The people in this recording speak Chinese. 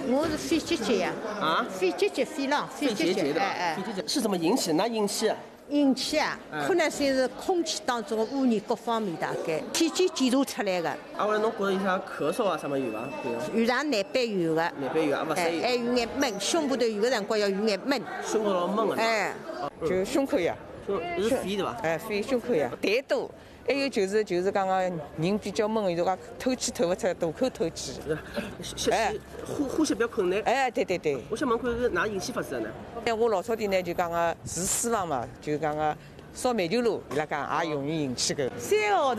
我是肺结节呀。 啊？ 肺结节、肺痨、肺结节， 对吧？肺结节是怎么引起的？哪引起？ 引起啊，可能是空气当中的污染各方面大概，体检检查出来的。 啊，我侬觉着有啥咳嗽啊什么有伐？ 有上难板有的， 难板有啊，勿适应。 还有眼闷，胸部头有的辰光要有眼闷。 胸口老闷的。 就胸口呀。 是肺对伐？ 肺胸口呀，痰多。还有就是讲个人比较闷，有讲透气透不出来，大口透气。 呼吸比较困难。 对。 我想问看是哪引起发生的呢？ 我老早点呢就讲个住水房嘛，就讲个烧煤球炉，伊拉讲也容易引起个。3个号头